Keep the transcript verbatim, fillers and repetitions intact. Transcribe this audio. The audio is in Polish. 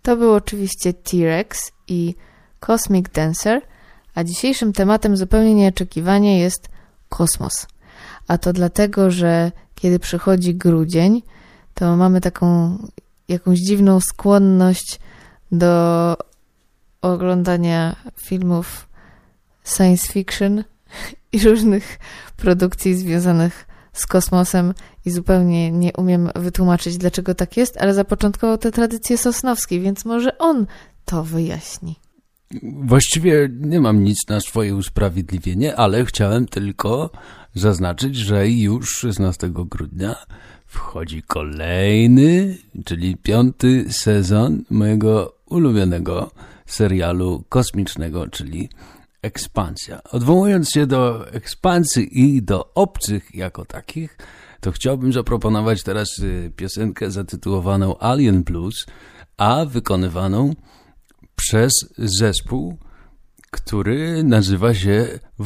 To był oczywiście T-Rex i Cosmic Dancer, a dzisiejszym tematem zupełnie nieoczekiwanie jest kosmos. A to dlatego, że kiedy przychodzi grudzień, to mamy taką jakąś dziwną skłonność do oglądania filmów science fiction i różnych produkcji związanych z kosmosem i zupełnie nie umiem wytłumaczyć, dlaczego tak jest, ale zapoczątkował tę tradycję Sosnowski, więc może on to wyjaśni. Właściwie nie mam nic na swoje usprawiedliwienie, ale chciałem tylko zaznaczyć, że już szesnastego grudnia wchodzi kolejny, czyli piąty sezon mojego ulubionego serialu kosmicznego, czyli Ekspansja. Odwołując się do ekspansji i do obcych jako takich, to chciałbym zaproponować teraz piosenkę zatytułowaną Alien Blues, a wykonywaną przez zespół, który nazywa się